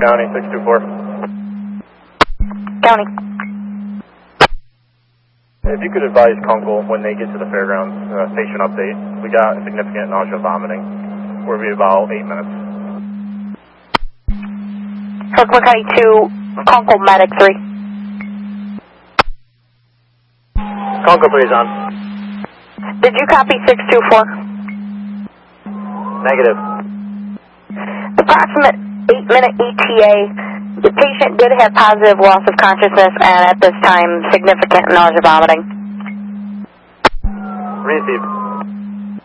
County 624. County. If you could advise Kunkel when they get to the fairgrounds, station update. We got significant nausea vomiting. We'll be about 8 minutes. Kirkland County 2, Kunkel Medic 3. Kunkel 3 is on. Did you copy 624? Negative. Approximate 8-minute ETA. The patient did have positive loss of consciousness and at this time significant nausea vomiting. Receive.